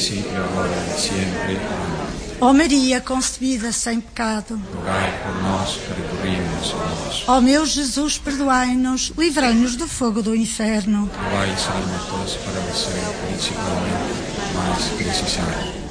princípio, agora e sempre. Amém. Ó Maria, concebida sem pecado, Rogai por nós que recorremos a vós. ó meu Jesus, perdoai-nos, livrai-nos do fogo do inferno. Rogai, Senhor, a todos para o céu, principalmente mais que necessário.